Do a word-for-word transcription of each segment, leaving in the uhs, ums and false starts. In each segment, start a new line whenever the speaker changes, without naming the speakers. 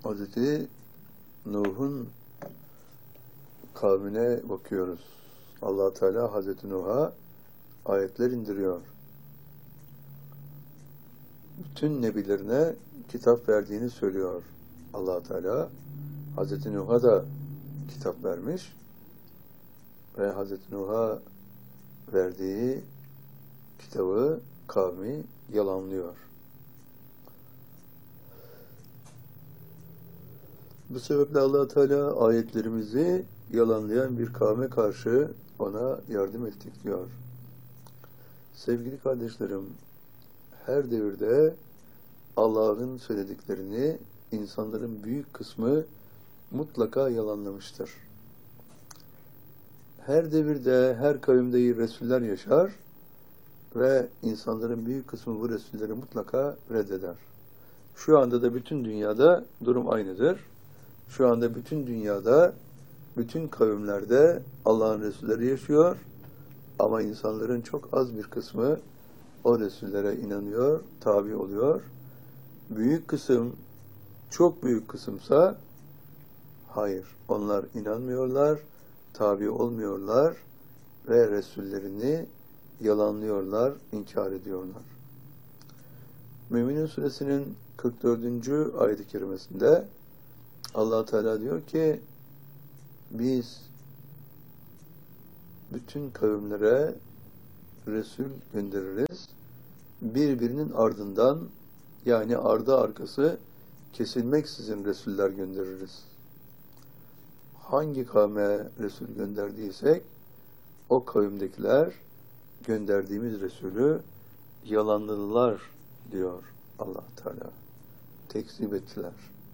Hazreti Nuh'un kavmine bakıyoruz. Allah Teala Hazreti Nuh'a ayetler indiriyor. Bütün nebilerine kitap verdiğini söylüyor Allah Teala. Hazreti Nuh'a da kitap vermiş ve Hazreti Nuh'a verdiği kitabı kavmi yalanlıyor. Bu sebeple Allah Teala ayetlerimizi yalanlayan bir kavme karşı ona yardım ettik diyor. Sevgili kardeşlerim, her devirde Allah'ın söylediklerini insanların büyük kısmı mutlaka yalanlamıştır. Her devirde, her kavimde Resuller yaşar ve insanların büyük kısmı bu Resulleri mutlaka reddeder. Şu anda da bütün dünyada durum aynıdır. Şu anda bütün dünyada, bütün kavimlerde Allah'ın Resulleri yaşıyor ama insanların çok az bir kısmı o Resullere inanıyor, tabi oluyor. Büyük kısım, çok büyük kısımsa hayır, onlar inanmıyorlar, tabi olmuyorlar ve Resullerini yalanlıyorlar, inkar ediyorlar. Mü'minin Suresinin kırk dördüncü ayet-i kerimesinde Allah Teala diyor ki biz bütün kavimlere Resul göndeririz. Birbirinin ardından yani ardı arkası kesilmeksizin Resuller göndeririz. Hangi kavme Resul gönderdiysek o kavimdekiler gönderdiğimiz Resulü yalanladılar diyor Allah Teala. Tekzip ettiler.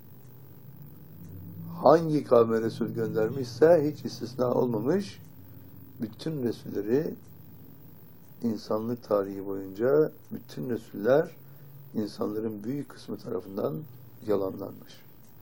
Hangi kavme Resul göndermişse hiç istisna olmamış, bütün Resulleri insanlık tarihi boyunca bütün Resuller insanların büyük kısmı tarafından yalanlanmış.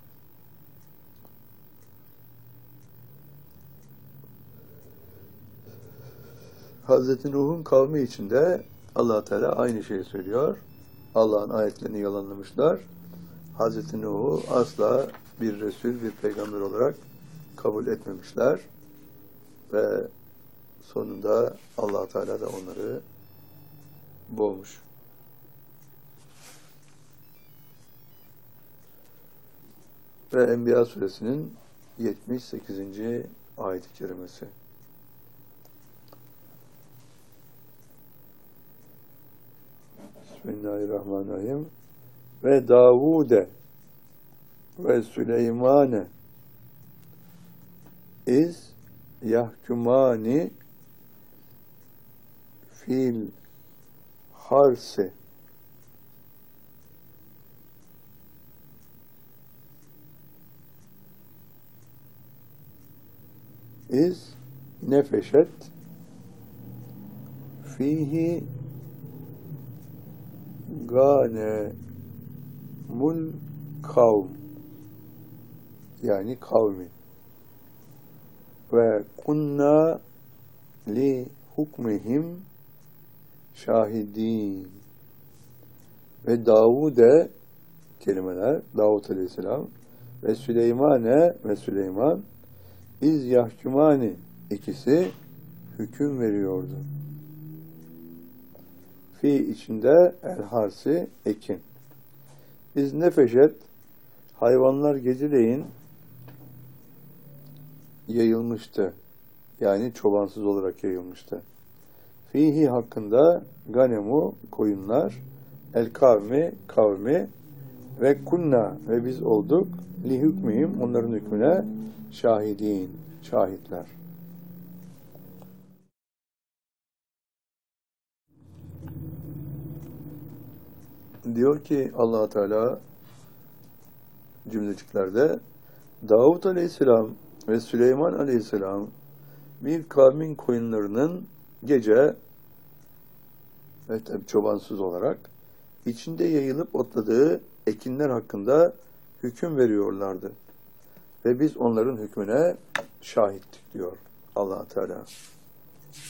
Hazreti Nuh'un kavmi içinde Allah Teala aynı şeyi söylüyor. Allah'ın ayetlerini yalanlamışlar. Hazreti Nuh'u asla bir Resul, bir peygamber olarak kabul etmemişler. Ve sonunda Allah Teala da onları boğmuş. Ve Enbiya Suresinin yetmiş sekizinci ayet-i kerimesi. Bismillahirrahmanirrahim. Ve Davud'e ve Süleyman'e iz yahkumani fil harsi iz nefeşet fihi gane mul kavm yani kavmi ve kunna li hukmihim şahidin ve Davud'e kelimeler Davud Aleyhisselam ve Süleyman'e ve Süleyman iz yahkumani ikisi hüküm veriyordu. Fi içinde el harsi ekin. İz nefeşet hayvanlar geceleyin yayılmıştı. Yani çobansız olarak yayılmıştı. Fihi hakkında ganemu koyunlar, el kavmi kavmi ve kunna ve biz olduk li hükmihim onların hükmüne şahidin şahitler. Diyor ki Allah Teala cümleciklerde Davud Aleyhisselam ve Süleyman Aleyhisselam bir kavmin koyunlarının gece ve tabi çobansız olarak içinde yayılıp otladığı ekinler hakkında hüküm veriyorlardı. Ve biz onların hükmüne şahittik diyor Allah Teala.